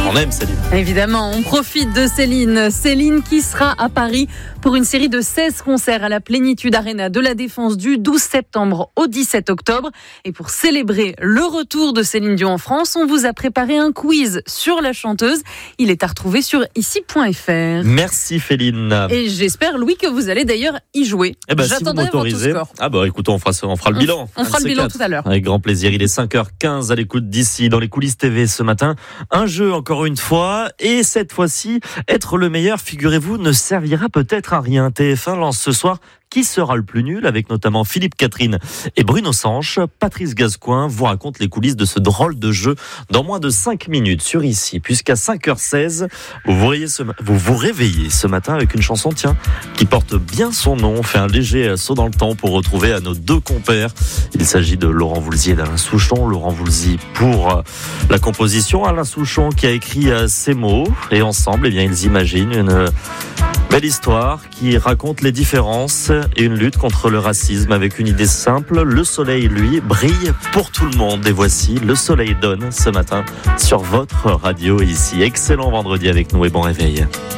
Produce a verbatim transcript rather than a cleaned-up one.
On aime Céline. Évidemment, on profite de Céline. Céline qui sera à Paris pour une série de seize concerts à la Plénitude Arena de la Défense du douze septembre au dix-sept octobre. Et pour célébrer le retour de Céline Dion en France, on vous a préparé un quiz sur la chanteuse. Il est à retrouver sur ici point f r. Merci Féline. Et j'espère, Louis, que vous allez d'ailleurs y jouer. Eh ben, J'attendrai si vous m'autorisez. votre score. Ah bah écoutez, on fera, on fera le On, bilan. On fera le bilan quatre. tout à l'heure. Avec grand plaisir. Il est cinq heures quinze à l'écoute d'ici, dans les coulisses T V ce matin. Un jeu encore une fois. Et cette fois-ci, être le meilleur, figurez-vous, ne servira peut-être à rien. T F un lance ce soir Qui sera le plus nul, avec notamment Philippe Catherine et Bruno Sanche. Patrice Gascoigne vous raconte les coulisses de ce drôle de jeu dans moins de cinq minutes sur ici, puisqu'à cinq heures seize, vous vous, réveillez ce, vous vous réveillez ce matin avec une chanson, tiens, qui porte bien son nom. On fait un léger saut dans le temps pour retrouver à nos deux compères. Il s'agit de Laurent Voulzy et d'Alain Souchon. Laurent Voulzy pour la composition, Alain Souchon qui a écrit ces mots, et ensemble, eh bien, ils imaginent une belle histoire qui raconte les différences et une lutte contre le racisme avec une idée simple. Le soleil, lui, brille pour tout le monde. Et voici Le Soleil donne ce matin sur votre radio ici. Excellent vendredi avec nous et bon réveil.